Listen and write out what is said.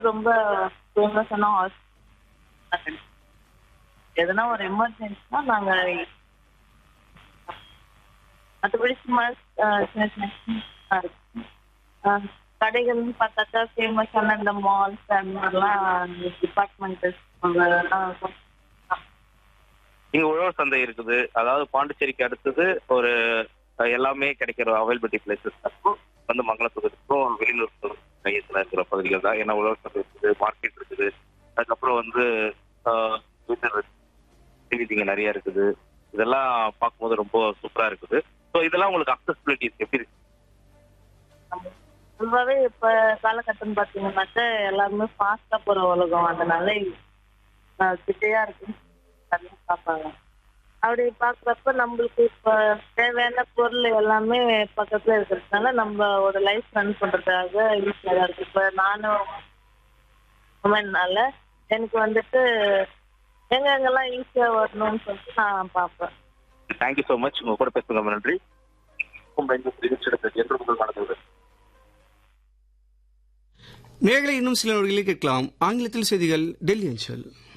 ரொம்ப ஃபேமஸான ஹாஸ்பிட்டல். எதனா ஒரு எமர்ஜென்சினா நாங்க மற்றபடி சும்மா சின்ன சின்ன இருக்கு. கடைகள்னு பார்த்தாக்கா ஃபேமஸான இந்த மால்ஸ் அந்த மாதிரிலாம் டிபார்ட்மெண்டல்ஸ் அதெல்லாம். இங்க உழவர் சந்தை இருக்குது. அதாவது பாண்டிச்சேரிக்கு அடுத்தது ஒரு எல்லாமே கிடைக்கிற அவைலபிலிட்டி பிளேசஸ் வந்து மங்களத்துக்கும் வெளியூர் மையத்தில் இருக்கிற பகுதிகள் தான். ஏன்னா உழவர் சந்தை இருக்குது, மார்க்கெட் இருக்குது, அதுக்கப்புறம் வந்து வீதிங்க நிறைய இருக்குது. இதெல்லாம் பார்க்கும்போது ரொம்ப சூப்பரா இருக்குது. ஸோ இதெல்லாம் உங்களுக்கு அக்சசிபிலிட்டிஸ் எப்படி இருக்கு? ரொம்பவே இப்ப காலகட்டம் பார்த்தீங்கன்னாக்கா எல்லாருமே ஃபாஸ்டா போற உலகம். அதனால கிட்டையா இருக்குன்னு பார்ப்பாங்க. அப்படி பார்க்குறப்ப நம்மளுக்கு இப்ப தேவையான பொருள் எல்லாமே பக்கத்துல இருக்கிறதுனால நம்ம ஒரு லைஃப் ரன் பண்றதுக்காக ஈஸியா தான் இருக்கு. இப்ப நானும் உமன்னால எனக்கு வந்துட்டு எங்கெங்கெல்லாம் ஈஸியா வரணும்னு சொல்லிட்டு நான் பார்ப்பேன். Thank you so much. உங்க கூட பேசுங்க நன்றி. என்று முதல் நடந்தது. நேயர்களை இன்னும் சில நொடிகளில் கேட்கலாம் ஆங்கிலத்தில் செய்திகள் டெல்லி அஞ்சல்.